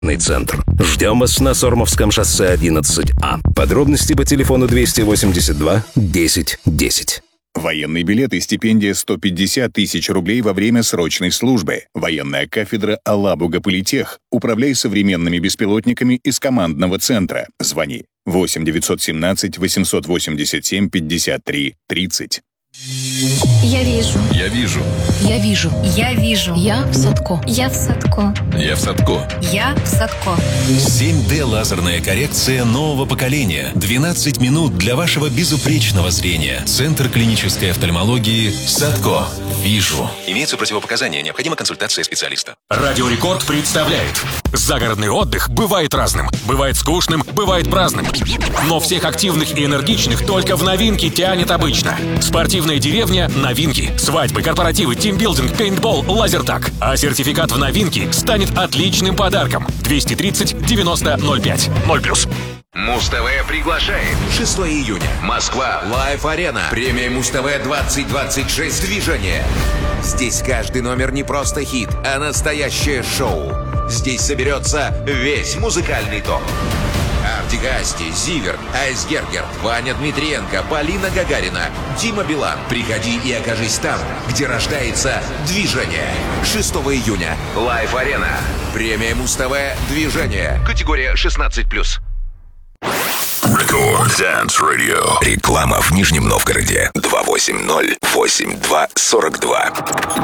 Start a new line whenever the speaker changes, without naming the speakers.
Центр. Ждем вас на Сормовском шоссе 11А. Подробности по телефону 282 10 10.
Военный билет и стипендия 150 тысяч рублей во время срочной службы. Военная кафедра Алабуга-Политех. Управляй современными беспилотниками из командного центра. Звони 8 917 887 53 30.
Я вижу.
Я вижу.
Я вижу. Я вижу. Я в Садко.
Я в Садко.
Я в Садко.
Я в Садко.
7D лазерная коррекция нового поколения. 12 минут для вашего безупречного зрения. Центр клинической офтальмологии Садко. Вижу. Имеются противопоказания. Необходима консультация специалиста.
Радио Рекорд представляет. Загородный отдых бывает разным. Бывает скучным, бывает праздным. Но всех активных и энергичных только в новинки тянет обычно. Спортивная деревня – новинки. Свадьбы, корпоративы, тимбилдинг, пейнтбол, лазертаг. А сертификат в новинки станет отличным подарком. 230 90 05. 0+.
Муз-ТВ приглашает. 6 июня. Москва. Лайв-арена. Премия Муз-ТВ 2026. Движение. Здесь каждый номер не просто хит, а настоящее шоу. Здесь соберется весь музыкальный топ. Артик Асти, Зиверт, Айсгергер, Ваня Дмитриенко, Полина Гагарина, Дима Билан. Приходи и окажись там, где рождается движение. 6 июня. Лайв-арена. Премия Муз-ТВ «Движение». Категория 16+.
Record Dance Radio. Реклама в Нижнем Новгороде. 280-82-42.